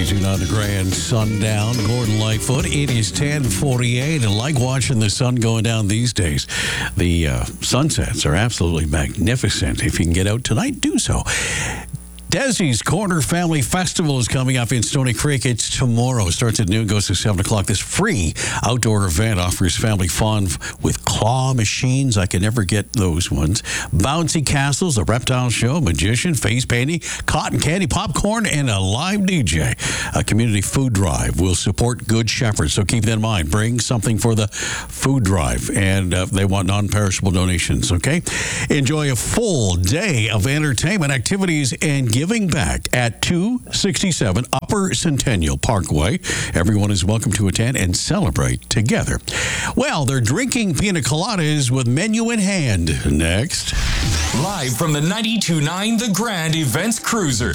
92.9 The Grand, sundown. Gordon Lightfoot. It is 10:48. I like watching the sun going down these days. The sunsets are absolutely magnificent. If you can get out tonight, do so. Desi's Corner Family Festival is coming up in Stony Creek. It's tomorrow. Starts at noon, goes to 7 o'clock. This free outdoor event offers family fun with claw machines. I can never get those ones. Bouncy castles, a reptile show, magician, face painting, cotton candy, popcorn, and a live DJ. A community food drive will support Good Shepherd. So keep that in mind. Bring something for the food drive. And they want non-perishable donations, okay? Enjoy a full day of entertainment, activities, and giving back at 267 Upper Centennial Parkway. Everyone is welcome to attend and celebrate together. Well, they're drinking pina coladas with menu in hand. Next. Live from the 92.9 The Grand Events Cruiser.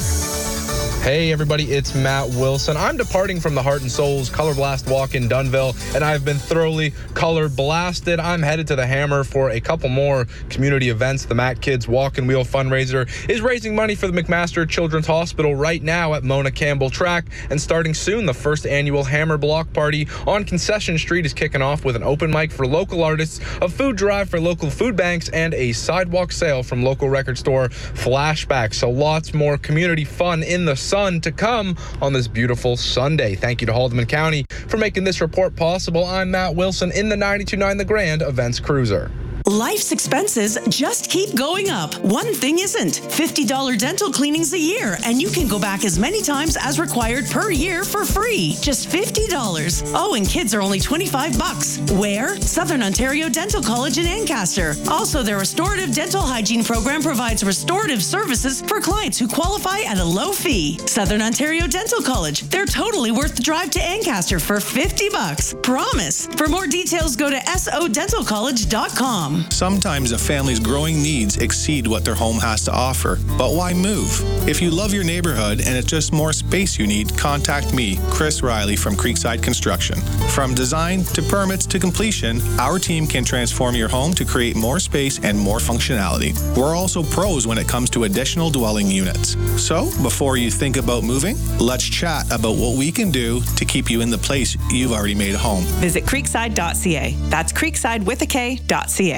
Hey everybody, it's Matt Wilson. I'm departing from the Heart and Souls Color Blast Walk in Dunnville, and I've been thoroughly color blasted. I'm headed to the Hammer for a couple more community events. The Mac Kids Walk and Wheel fundraiser is raising money for the McMaster Children's Hospital right now at Mona Campbell Track, and starting soon, the first annual Hammer Block Party on Concession Street is kicking off with an open mic for local artists, a food drive for local food banks, and a sidewalk sale from local record store Flashback. So lots more community fun in the sun to come on this beautiful Sunday. Thank you to Haldeman County for making this report possible. I'm Matt Wilson in the 92.9 The Grand Events Cruiser. Life's expenses just keep going up. One thing isn't. $50 dental cleanings a year, and you can go back as many times as required per year for free. Just $50. Oh, and kids are only $25. Where? Southern Ontario Dental College in Ancaster. Also, their restorative dental hygiene program provides restorative services for clients who qualify at a low fee. Southern Ontario Dental College. They're totally worth the drive to Ancaster for $50. Promise. For more details, go to sodentalcollege.com. Sometimes a family's growing needs exceed what their home has to offer. But why move? If you love your neighborhood and it's just more space you need, contact me, Chris Riley from Creekside Construction. From design to permits to completion, our team can transform your home to create more space and more functionality. We're also pros when it comes to additional dwelling units. So, before you think about moving, let's chat about what we can do to keep you in the place you've already made home. Visit creekside.ca. That's creekside with a K.ca.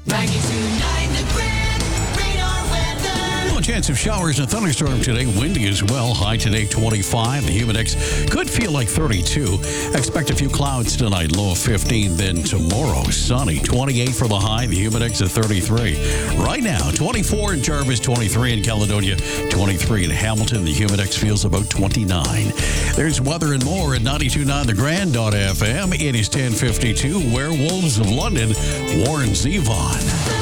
92.9 The Grand Radar Weather. No chance of showers and thunderstorm today. Windy as well. High today 25. The humid index could feel like 32. Expect a few clouds tonight. Low of 15. Then tomorrow sunny. 28 for the high. The humid index at 33. Right now 24 in Jarvis, 23 in Caledonia, 23 in Hamilton. The humid index feels about 29. There's weather and more at 92.9 thegrand.fm. It is 10:52. Werewolves of London, Warren Zevon.